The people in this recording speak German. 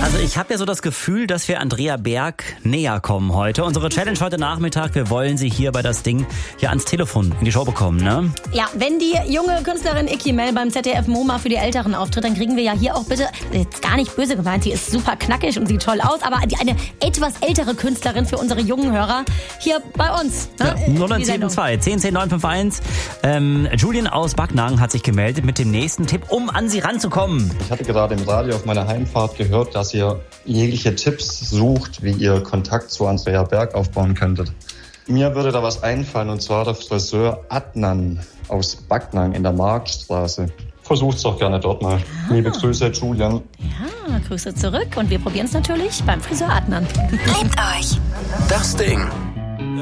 Also ich habe ja so das Gefühl, dass wir Andrea Berg näher kommen heute. Unsere Challenge heute Nachmittag, wir wollen sie hier bei das Ding hier ans Telefon in die Show bekommen, ne? Ja, wenn die junge Künstlerin Icky Mel beim ZDF MoMA für die Älteren auftritt, dann kriegen wir ja hier auch bitte, jetzt gar nicht böse gemeint, sie ist super knackig und sieht toll aus, aber eine etwas ältere Künstlerin für unsere jungen Hörer hier bei uns. Ne? Ja, 0972 10 951. Julian aus Backnang hat sich gemeldet mit dem nächsten Tipp, um an sie ranzukommen. Ich hatte gerade im Radio auf meiner Heimfahrt gehört, dass ihr jegliche Tipps sucht, wie ihr Kontakt zu Andrea Berg aufbauen könntet. Mir würde da was einfallen, und zwar der Friseur Adnan aus Backnang in der Marktstraße. Versucht's doch gerne dort mal. Liebe Grüße, Julian. Ja, Grüße zurück und wir probieren es natürlich beim Friseur Adnan. Liebt euch. Das Ding.